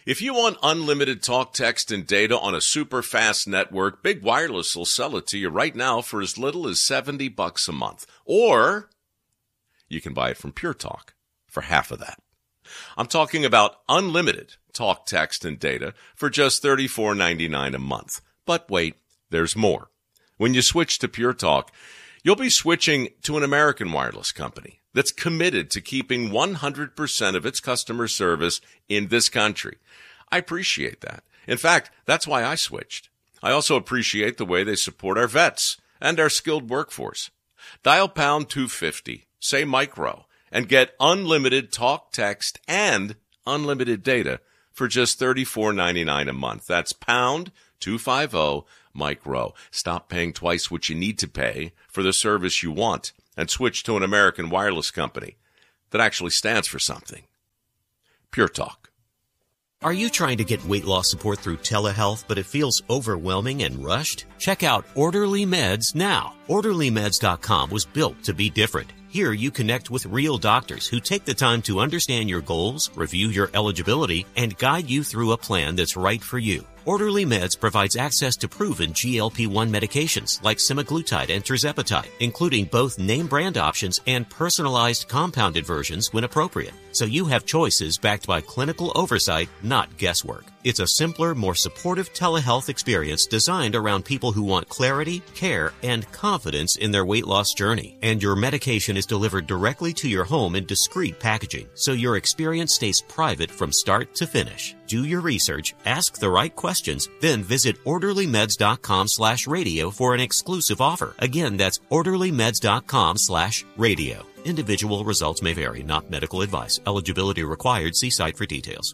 If you want unlimited talk, text, and data on a super fast network, Big Wireless will sell it to you right now for as little as $70 a month. Or you can buy it from Pure Talk for half of that. I'm talking about unlimited talk, text, and data for just $34.99 a month. But wait, there's more. When you switch to Pure Talk, you'll be switching to an American wireless company that's committed to keeping 100% of its customer service in this country. I appreciate that. In fact, that's why I switched. I also appreciate the way they support our vets and our skilled workforce. Dial pound 250, say micro, and get unlimited talk, text, and unlimited data for just $34.99 a month. That's pound 250 micro. Stop paying twice what you need to pay for the service you want and switch to an American wireless company that actually stands for something. Pure Talk. Are you trying to get weight loss support through telehealth, but it feels overwhelming and rushed? Check out Orderly Meds now. OrderlyMeds.com was built to be different. Here you connect with real doctors who take the time to understand your goals, review your eligibility, and guide you through a plan that's right for you. Orderly Meds provides access to proven GLP-1 medications like semaglutide and tirzepatide, including both name brand options and personalized compounded versions when appropriate. So you have choices backed by clinical oversight, not guesswork. It's a simpler, more supportive telehealth experience designed around people who want clarity, care, and confidence in their weight loss journey. And your medication is delivered directly to your home in discreet packaging, so your experience stays private from start to finish. Do your research, ask the right questions, then visit orderlymeds.com/radio for an exclusive offer. Again, that's orderlymeds.com/radio. Individual results may vary, not medical advice. Eligibility required. See site for details.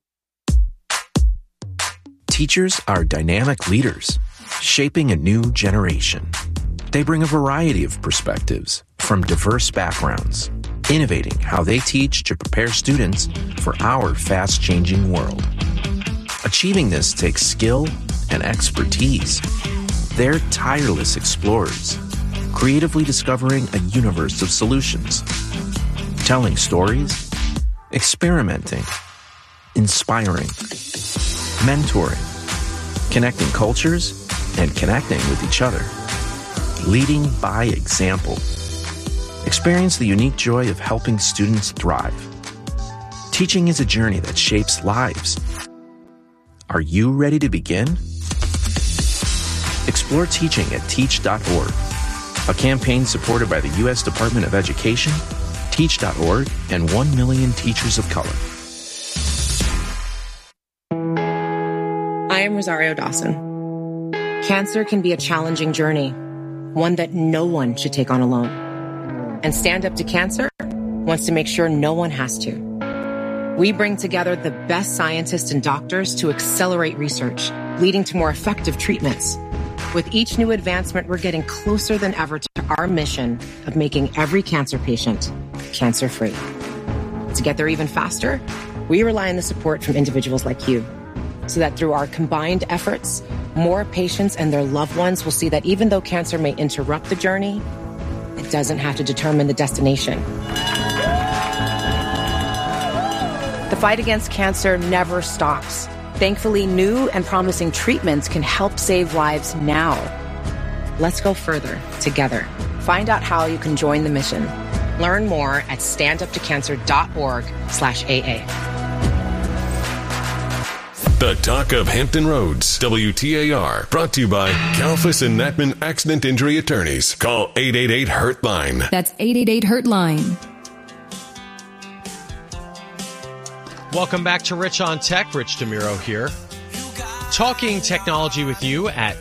Teachers are dynamic leaders, shaping a new generation. They bring a variety of perspectives from diverse backgrounds, innovating how they teach to prepare students for our fast-changing world. Achieving this takes skill and expertise. They're tireless explorers, creatively discovering a universe of solutions, telling stories, experimenting, inspiring, mentoring, connecting cultures, and connecting with each other. Leading by example. Experience the unique joy of helping students thrive. Teaching is a journey that shapes lives. Are you ready to begin? Explore teaching at teach.org, a campaign supported by the U.S. Department of Education, Teach.org, and 1 million teachers of color. I am Rosario Dawson. Cancer can be a challenging journey, one that no one should take on alone. And Stand Up to Cancer wants to make sure no one has to. We bring together the best scientists and doctors to accelerate research, leading to more effective treatments. With each new advancement, we're getting closer than ever to our mission of making every cancer patient cancer-free. To get there even faster, we rely on the support from individuals like you, so that through our combined efforts, more patients and their loved ones will see that even though cancer may interrupt the journey, it doesn't have to determine the destination. The fight against cancer never stops. Thankfully, new and promising treatments can help save lives now. Let's go further together. Find out how you can join the mission. Learn more at standuptocancer.org/AA. The Talk of Hampton Roads, WTAR, brought to you by Kalfas and Natman Accident Injury Attorneys. Call 888-HURT-LINE. That's 888-HURT-LINE. Welcome back to Rich on Tech. Rich DeMuro here. Talking technology with you at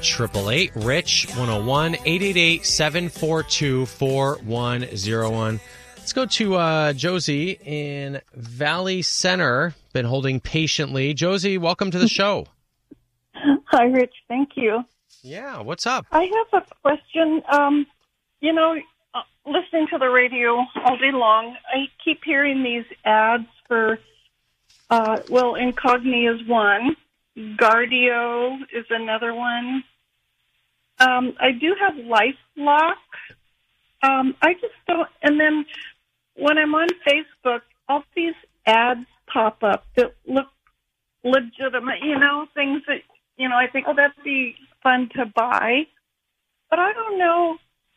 888-RICH-101-888-742-4101. Let's go to Josie in Valley Center. Been holding patiently. Josie, welcome to the show. Hi, Rich. Thank you. Yeah, what's up? I have a question. Listening to the radio all day long, I keep hearing these ads for, Incogni is one. Guardio is another one. I do have LifeLock. I just don't, and then when I'm on Facebook, all these ads pop up that look legitimate, things that, I think, oh, that'd be fun to buy. But I don't know,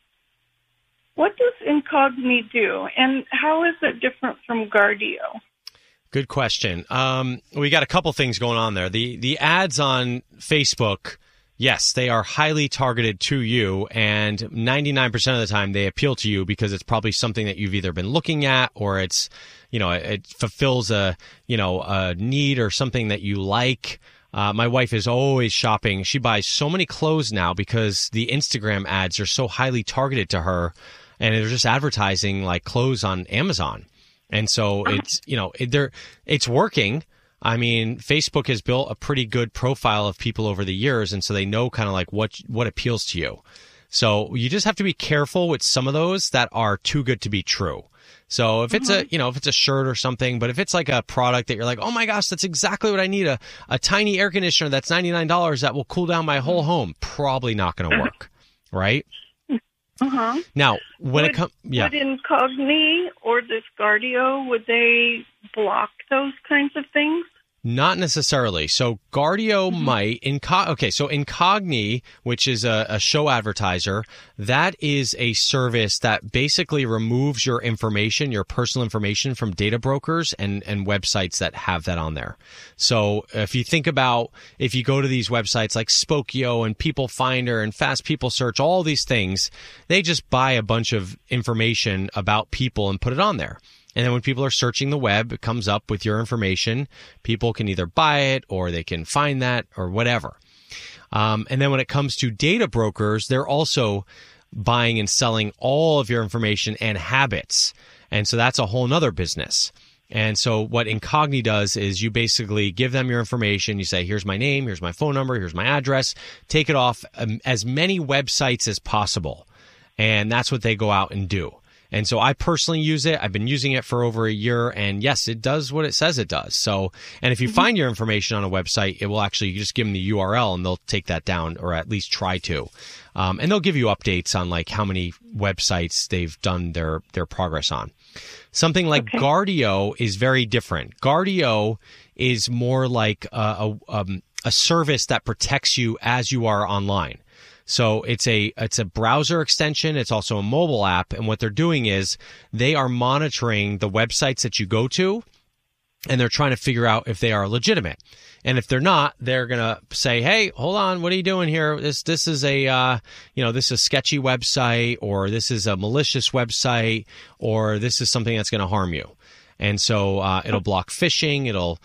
what does Incogni do, and how is it different from Guardio? Good question. We got a couple things going on there. The ads on Facebook, yes, they are highly targeted to you, and 99% of the time they appeal to you because it's probably something that you've either been looking at, or it's, it fulfills a need or something that you like. My wife is always shopping. She buys so many clothes now because the Instagram ads are so highly targeted to her, and they're just advertising like clothes on Amazon. And so it's, it's working. I mean, Facebook has built a pretty good profile of people over the years, and so they know kind of like what appeals to you. So you just have to be careful with some of those that are too good to be true. So if it's if it's a shirt or something, but if it's like a product that you're like, oh my gosh, that's exactly what I need, a tiny air conditioner that's $99 that will cool down my whole home, probably not going to work, right? Now, when it comes, would Incogni or this Guardio, would they block those kinds of things? Not necessarily. So Guardio might. So Incogni, which is a show advertiser, that is a service that basically removes your information, your personal information, from data brokers and websites that have that on there. So if you think about, if you go to these websites like Spokeo and People Finder and Fast People Search, all these things, they just buy a bunch of information about people and put it on there. And then when people are searching the web, it comes up with your information. People can either buy it or they can find that or whatever. And then when it comes to data brokers, they're also buying and selling all of your information and habits. And so that's a whole nother business. And so what Incogni does is you basically give them your information. You say, here's my name, here's my phone number, here's my address. Take it off as many websites as possible. And that's what they go out and do. And so I personally use it. I've been using it for over a year, and yes, it does what it says it does. So, and if you find your information on a website, it will actually, you just give them the URL and they'll take that down, or at least try to. And they'll give you updates on like how many websites they've done their progress on. Something like Guardio is very different. Guardio is more like a service that protects you as you are online. So it's a browser extension. It's also a mobile app. And what they're doing is they are monitoring the websites that you go to, and they're trying to figure out if they are legitimate. And if they're not, they're going to say, hey, hold on, what are you doing here? This is a, this is a sketchy website, or this is a malicious website, or this is something that's going to harm you. And so it'll block phishing. It'll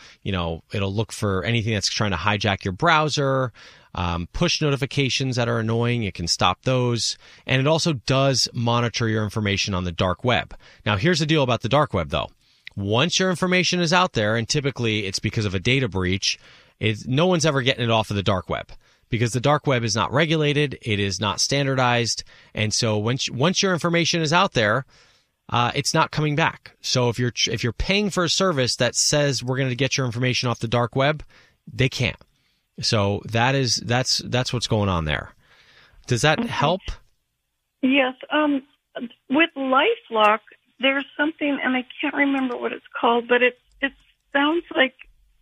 look for anything that's trying to hijack your browser. Push notifications that are annoying, it can stop those. And it also does monitor your information on the dark web. Now, here's the deal about the dark web, though. Once your information is out there, and typically it's because of a data breach, no one's ever getting it off of the dark web, because the dark web is not regulated, it is not standardized. And so once your information is out there, it's not coming back. So if you're paying for a service that says we're going to get your information off the dark web, they can't. So that's what's going on there. Does that help? Yes. With LifeLock, there's something, and I can't remember what it's called, but it sounds like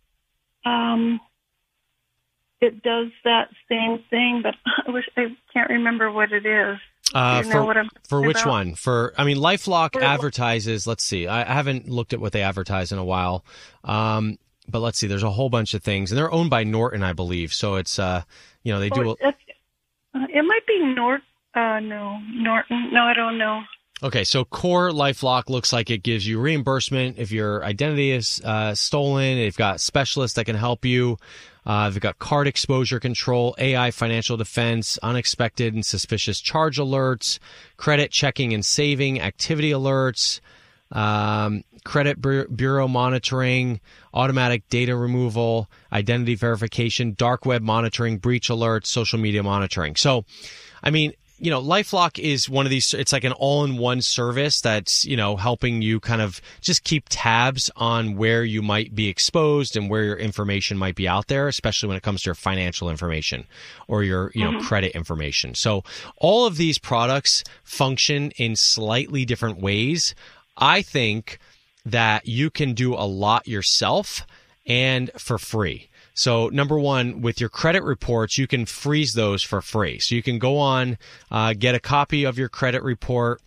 it does that same thing, but I can't remember what it is. For which one? LifeLock advertises. Let's see. I haven't looked at what they advertise in a while. But let's see, there's a whole bunch of things, and they're owned by Norton, I believe. So it's, they do. It might be Norton. No, I don't know. Okay, so Core LifeLock looks like it gives you reimbursement if your identity is stolen. They've got specialists that can help you. They've got card exposure control, AI financial defense, unexpected and suspicious charge alerts, credit checking and saving, activity alerts, credit bureau monitoring, automatic data removal, identity verification, dark web monitoring, breach alerts, social media monitoring. So, LifeLock is one of these, it's like an all-in-one service that's, helping you kind of just keep tabs on where you might be exposed and where your information might be out there, especially when it comes to your financial information or your, credit information. So all of these products function in slightly different ways. I think that you can do a lot yourself and for free. So number one, with your credit reports, you can freeze those for free. So you can go on, get a copy of your credit report.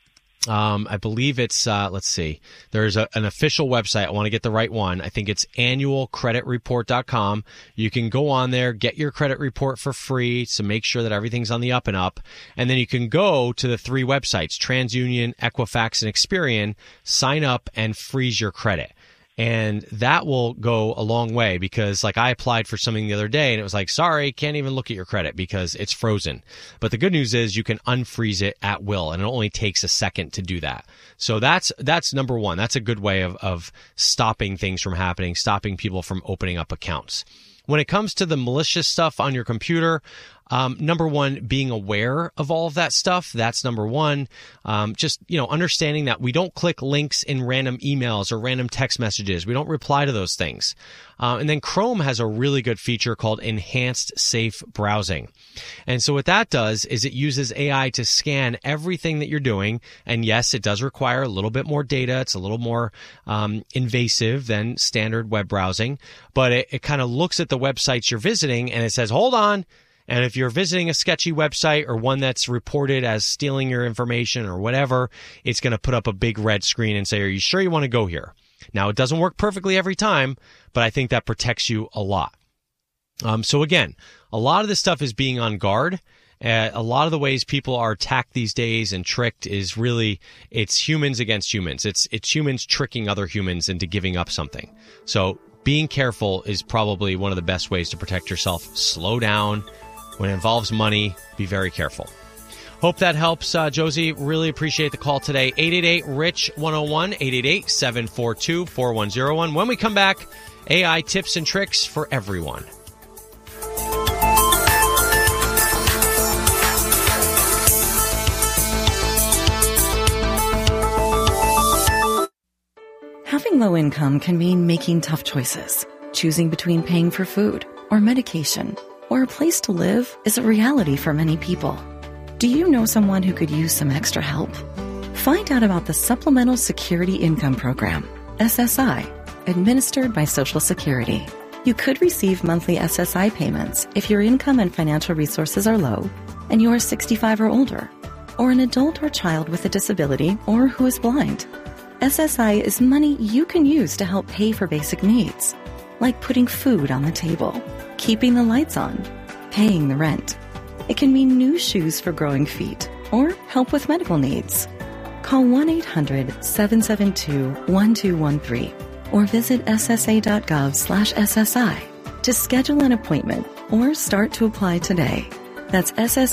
I believe it's, let's see, there's an official website. I want to get the right one. I think it's annualcreditreport.com. You can go on there, get your credit report for free to make sure that everything's on the up and up. And then you can go to the 3 websites, TransUnion, Equifax, and Experian, sign up and freeze your credit. And that will go a long way because, like, I applied for something the other day and it was like, sorry, can't even look at your credit because it's frozen. But the good news is you can unfreeze it at will, and it only takes a second to do that. So that's number one. That's a good way of stopping things from happening, stopping people from opening up accounts. When it comes to the malicious stuff on your computer, number one, being aware of all of that stuff. That's number one. Just, understanding that we don't click links in random emails or random text messages. We don't reply to those things. And then Chrome has a really good feature called Enhanced Safe Browsing. And so what that does is it uses AI to scan everything that you're doing. And yes, it does require a little bit more data. It's a little more invasive than standard web browsing. But it kind of looks at the websites you're visiting and it says, hold on. And if you're visiting a sketchy website or one that's reported as stealing your information or whatever, it's going to put up a big red screen and say, are you sure you want to go here? Now, it doesn't work perfectly every time, but I think that protects you a lot. So again, a lot of this stuff is being on guard. A lot of the ways people are attacked these days and tricked is really, it's humans against humans. It's humans tricking other humans into giving up something. So being careful is probably one of the best ways to protect yourself. Slow down. When it involves money, be very careful. Hope that helps, Josie. Really appreciate the call today. 888-RICH-101, 888-742-4101. When we come back, AI tips and tricks for everyone. Having low income can mean making tough choices. Choosing between paying for food or medication or a place to live is a reality for many people. Do you know someone who could use some extra help? Find out about the Supplemental Security Income Program, SSI, administered by Social Security. You could receive monthly SSI payments if your income and financial resources are low and you are 65 or older, or an adult or child with a disability or who is blind. SSI is money you can use to help pay for basic needs, like putting food on the table, keeping the lights on, paying the rent. It can mean new shoes for growing feet or help with medical needs. Call 1-800-772-1213 or visit ssa.gov/SSI to schedule an appointment or start to apply today. That's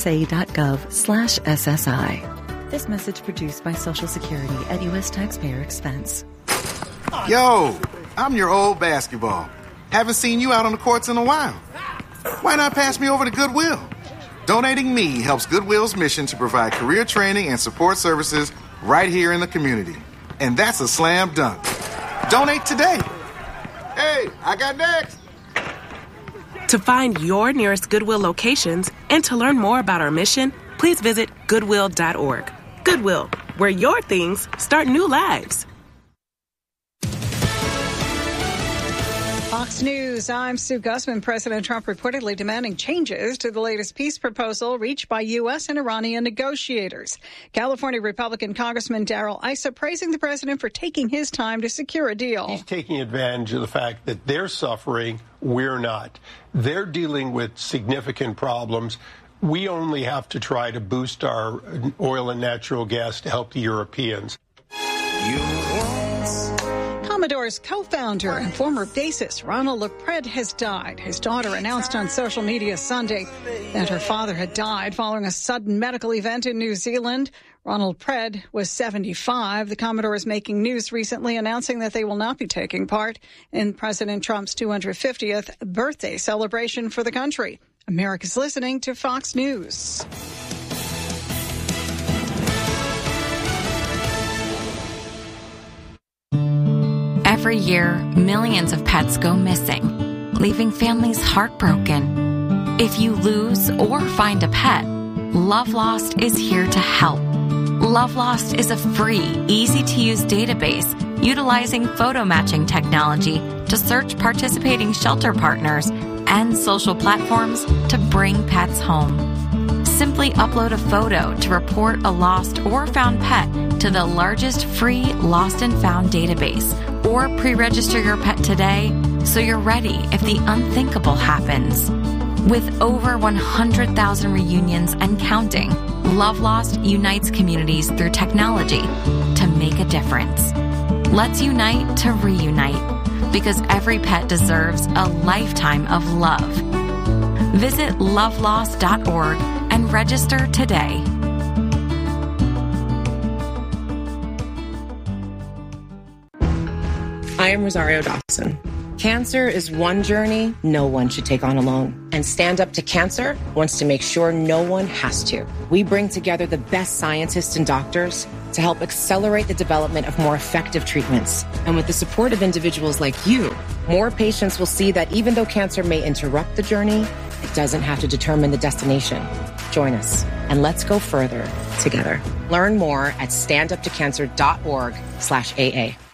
ssa.gov/SSI. This message produced by Social Security at U.S. taxpayer expense. Yo, I'm your old basketball. Haven't seen you out on the courts in a while. Why not pass me over to Goodwill? Donating me helps Goodwill's mission to provide career training and support services right here in the community. And that's a slam dunk. Donate today. Hey, I got next. To find your nearest Goodwill locations and to learn more about our mission, please visit Goodwill.org. Goodwill, where your things start new lives. Fox News, I'm Sue Guzman. President Trump reportedly demanding changes to the latest peace proposal reached by U.S. and Iranian negotiators. California Republican Congressman Darrell Issa praising the president for taking his time to secure a deal. He's taking advantage of the fact that they're suffering, we're not. They're dealing with significant problems. We only have to try to boost our oil and natural gas to help the Europeans. Commodore's co-founder and former bassist Ronald LePred has died. His daughter announced on social media Sunday that her father had died following a sudden medical event in New Zealand. Ronald LePred was 75. The Commodore is making news recently announcing that they will not be taking part in President Trump's 250th birthday celebration for the country. America's listening to Fox News. Every year, millions of pets go missing, leaving families heartbroken. If you lose or find a pet, Love Lost is here to help. Love Lost is a free, easy-to-use database utilizing photo matching technology to search participating shelter partners and social platforms to bring pets home. Simply upload a photo to report a lost or found pet to the largest free lost and found database, or pre-register your pet today so you're ready if the unthinkable happens. With over 100,000 reunions and counting, Love Lost unites communities through technology to make a difference. Let's unite to reunite, because every pet deserves a lifetime of love. Visit lovelost.org and register today. I am Rosario Dawson. Cancer is one journey no one should take on alone. And Stand Up to Cancer wants to make sure no one has to. We bring together the best scientists and doctors to help accelerate the development of more effective treatments. And with the support of individuals like you, more patients will see that even though cancer may interrupt the journey, it doesn't have to determine the destination. Join us and let's go further together. Learn more at standuptocancer.org/AA.